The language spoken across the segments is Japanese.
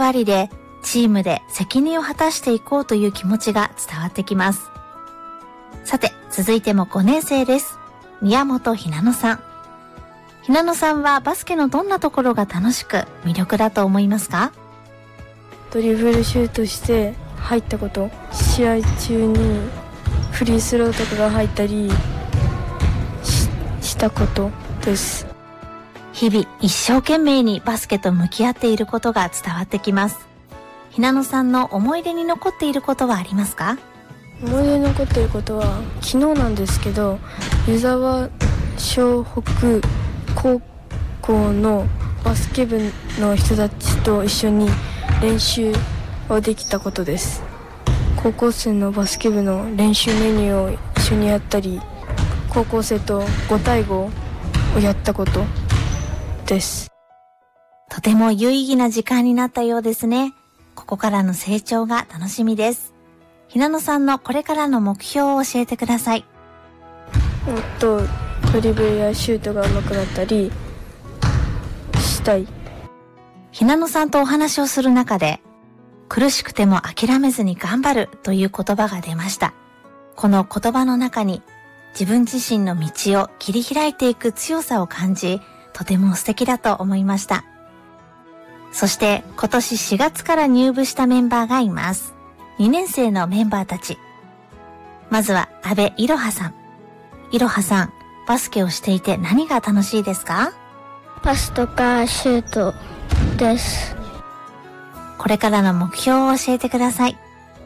ばりでチームで責任を果たしていこうという気持ちが伝わってきます。さて、続いても5年生です。宮本ひなのさん。ひなのさんはバスケのどんなところが楽しく魅力だと思いますか？ ドリブルシュートして入ったこと、試合中にフリースローとかが入ったり したことです。 日々一生懸命にバスケと向き合っていることが伝わってきます。ひなのさんの思い出に残っていることはありますか？ 思い出に残っていることは昨日なんですけど、湯沢湘北高校のバスケ部の人たちと一緒に練習をできたことです。高校生のバスケ部の練習メニューを一緒にやったり、高校生と5対5をやったことです。 とても有意義な時間になったようですね。ここからの成長が楽しみです。ひなのさんのこれからの目標を教えてください。 もっとドリブルやシュートが上手くなったりしたい。 ひなのさんとお話をする中で、苦しくても諦めずに頑張るという言葉が出ました。この言葉の中に自分自身の道を切り開いていく強さを感じ、とても素敵だと思いました。そして今年4月から入部したメンバーがいます。2年生のメンバーたち。まずは阿部いろはさん。いろはさん、バスケをしていて何が楽しいですか？ パスとかシュートです。 これからの目標を教えてください。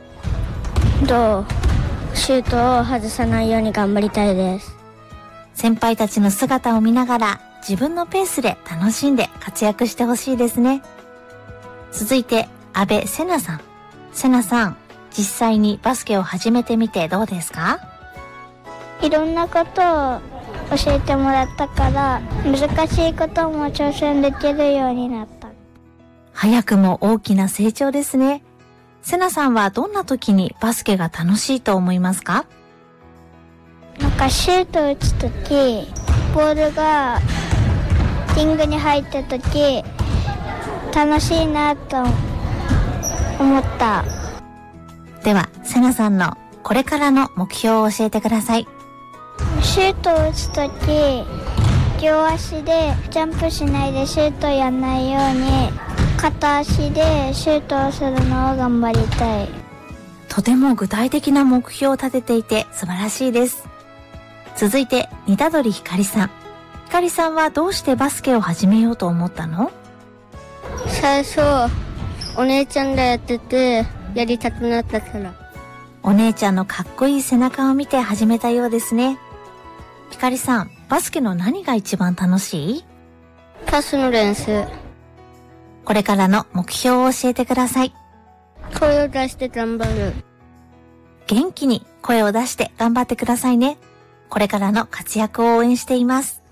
シュートを外さないように頑張りたいです。 先輩たちの姿を見ながら自分のペースで楽しんで活躍してほしいですね。続いて阿部せなさん。せなさん、実際にバスケを始めてみてどうですか？ いろんなことを教えてもらったから難しいことも挑戦できるようになった。 早くも大きな成長ですね。せなさんはどんな時にバスケが楽しいと思いますか？ シュート打つとき、ボールがリングに入ったとき楽しいなと思った。 ではせなさんのこれからの目標を教えてください。 シュートを打つとき、両足でジャンプしないでシュートやんないように片足でシュートをするのを頑張りたい。 とても具体的な目標を立てていて素晴らしいです。続いて似たどりひかりさん。ひかりさんはどうしてバスケを始めようと思ったの？ 最初お姉ちゃんがやっててやりたくなったから。 お姉ちゃんのかっこいい背中を見て始めたようですね。ひかりさん、バスケの何が一番楽しい？ パスの練習。 これからの目標を教えてください。 声を出して頑張る。 元気に声を出して頑張ってくださいね。これからの活躍を応援しています。